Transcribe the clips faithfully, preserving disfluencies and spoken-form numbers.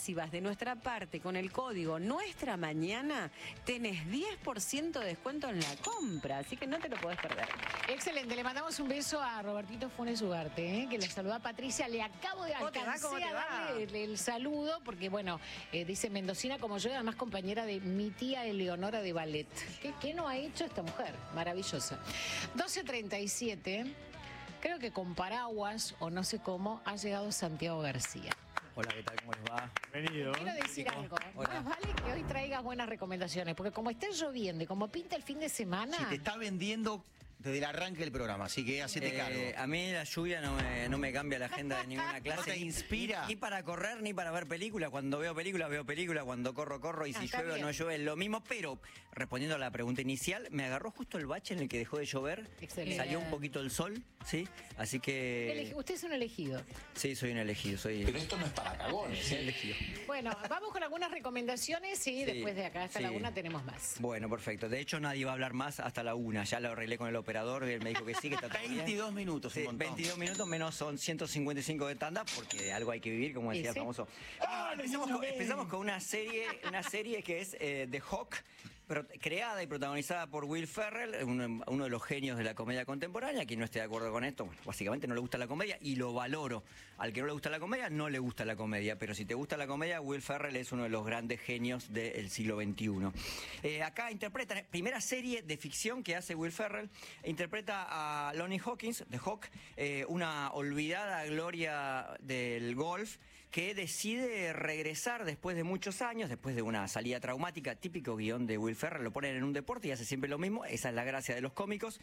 si vas de nuestra parte con el código Nuestra Mañana, tenés diez por ciento de descuento en la compra, así que no te lo podés perder. Excelente, le mandamos un beso a Robertito Funes Ugarte, ¿eh? Que le saluda a Patricia. Le acabo de alcanzar a darle el, el saludo, porque bueno, eh, dice mendocina como yo, además compañera de mi tía Eleonora de ballet. ¿Qué, qué no ha hecho esta mujer? Maravillosa. doce treinta y siete, creo que con paraguas o no sé cómo, ha llegado Santiago García. Hola, ¿qué tal? ¿Cómo les va? Bienvenido. Quiero decir Chico, algo. hola. Más vale que hoy traigas buenas recomendaciones, porque como está lloviendo y como pinta el fin de semana... Si te está vendiendo desde el arranque del programa, así que hacete Eh, cargo. a mí la lluvia no me, no me cambia la agenda de ninguna clase. ¿No te inspira? Ni, ni para correr, ni para ver películas. Cuando veo películas, veo películas. Cuando corro, corro. Y Ah, si está llueve o bien. no llueve, es lo mismo. Pero, respondiendo a la pregunta inicial, me agarró justo el bache en el que dejó de llover. Excelente. Salió un poquito el sol, ¿sí? Así que... Elegi- Usted es un elegido. Sí, soy un elegido. Soy Pero esto no es para cagones, soy ¿eh? elegido. Bueno, vamos con algunas recomendaciones y Sí, después de acá hasta sí. la una tenemos más. Bueno, perfecto. De hecho, nadie va a hablar más hasta la una. Ya lo arreglé con el operador. Él me dijo que sí, que está todo bien. veintidós minutos, Sí, un montón. veintidós minutos menos son ciento cincuenta y cinco de tanda, porque de algo hay que vivir, como decía Sí, sí. el famoso. Empezamos con, empezamos con una serie, una serie que es eh, The Hawk, pero creada y protagonizada por Will Ferrell, uno, uno de los genios de la comedia contemporánea. Quien no esté de acuerdo con esto, bueno, básicamente no le gusta la comedia y lo valoro. Al que no le gusta la comedia, no le gusta la comedia, pero si te gusta la comedia, Will Ferrell es uno de los grandes genios del siglo veintiuno. Eh, acá interpreta, primera serie de ficción que hace Will Ferrell, interpreta a Lonnie Hawkins, The Hawk, eh, una olvidada gloria del golf, que decide regresar después de muchos años, después de una salida traumática, típico guión de Will Ferrell, lo ponen en un deporte y hace siempre lo mismo, esa es la gracia de los cómicos,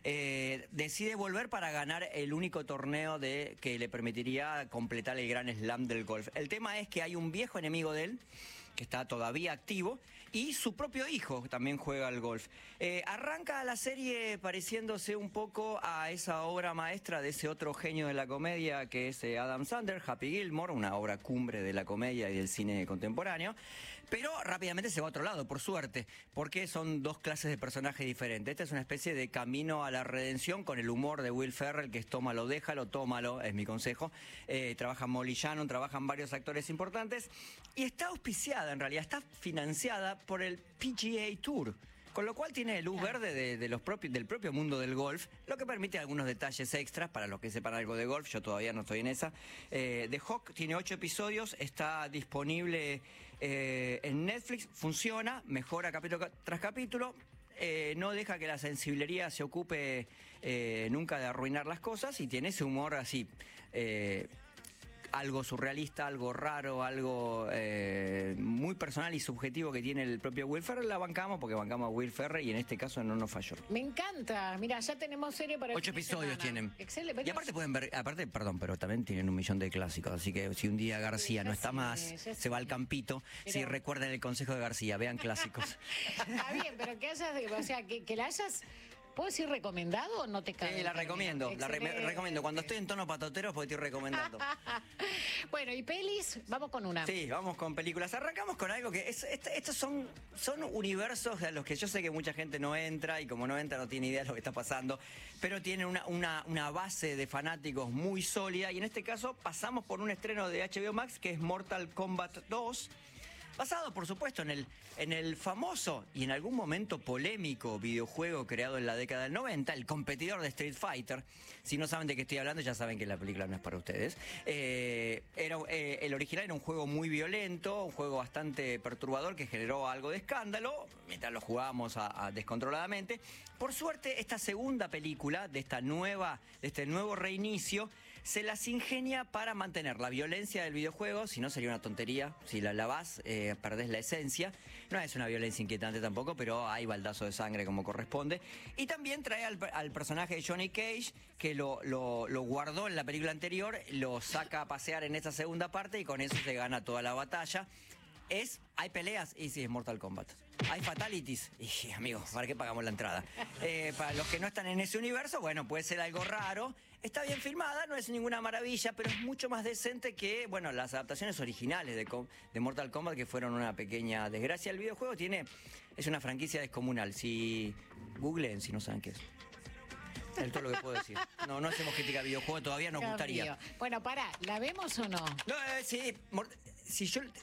eh, decide volver para ganar el único torneo de, que le permitiría completar el gran slam del golf. El tema es que hay un viejo enemigo de él, que está todavía activo, y su propio hijo también juega al golf. Eh, arranca la serie pareciéndose un poco a esa obra maestra de ese otro genio de la comedia que es eh, Adam Sandler, Happy Gilmore, una obra cumbre de la comedia y del cine contemporáneo, pero rápidamente se va a otro lado, por suerte, porque son dos clases de personajes diferentes. Esta es una especie de camino a la redención con el humor de Will Ferrell, que es tómalo, déjalo, tómalo, es mi consejo. Eh, trabajan Molly Shannon, trabajan varios actores importantes, y está auspiciada, en realidad está financiada por el P G A Tour, con lo cual tiene luz verde de, de los propios, del propio mundo del golf, lo que permite algunos detalles extras para los que sepan algo de golf. Yo todavía no estoy en esa. Eh, The Hawk tiene ocho episodios, está disponible eh, en Netflix, funciona, mejora capítulo tras capítulo. Eh, no deja que la sensiblería se ocupe eh, nunca de arruinar las cosas, y tiene ese humor así, eh, algo surrealista, algo raro, algo eh, muy personal y subjetivo que tiene el propio Will Ferrell. La bancamos porque bancamos a Will Ferrell y en este caso no nos falló. Me encanta. Mira, ya tenemos serie para el Ocho fin de episodios semana. tienen. Excelente. Y aparte pueden ver, aparte, perdón, pero también tienen un millón de clásicos, así que si un día García Sí, no ya está sé, más, ya se sé. va al campito. Pero- Si recuerden el consejo de García, vean clásicos. Está bien, pero que hayas, o sea, que, que la hayas, ¿puedo decir recomendado o no te cabe? Sí, la recomiendo, la re- me- Excelente. recomiendo. Cuando estoy en tono patotero, porque estoy recomendando. Bueno, y pelis, vamos con una. Sí, vamos con películas. Arrancamos con algo que es, est- estos son, son universos a los que yo sé que mucha gente no entra, y como no entra no tiene idea de lo que está pasando, pero tienen una, una, una base de fanáticos muy sólida, y en este caso pasamos por un estreno de H B O Max que es Mortal Kombat dos. Basado, por supuesto, en el, en el famoso y en algún momento polémico videojuego creado en la década del noventa, el competidor de Street Fighter. Si no saben de qué estoy hablando, ya saben que la película no es para ustedes. Eh, era, eh, el original era un juego muy violento, un juego bastante perturbador que generó algo de escándalo mientras lo jugábamos a, a descontroladamente. Por suerte, esta segunda película de, esta nueva, de este nuevo reinicio se las ingenia para mantener la violencia del videojuego, si no sería una tontería, si la lavás, eh, perdés la esencia. No es una violencia inquietante tampoco, pero hay baldazo de sangre como corresponde. Y también trae al, al personaje de Johnny Cage, que lo, lo, lo guardó en la película anterior, lo saca a pasear en esta segunda parte, y con eso se gana toda la batalla. Es, hay peleas, y sí, es Mortal Kombat. Hay fatalities, y amigos, ¿para qué pagamos la entrada? Eh, para los que no están en ese universo, bueno, puede ser algo raro. Está bien filmada, no es ninguna maravilla, pero es mucho más decente que, bueno, las adaptaciones originales de, de Mortal Kombat, que fueron una pequeña desgracia. El videojuego tiene, es una franquicia descomunal. Si googleen, si no saben qué es. Es todo lo que puedo decir. No, no hacemos crítica de videojuego, todavía nos Dios gustaría. mío. Bueno, pará, ¿la vemos o no? No, eh, sí, mor- si yo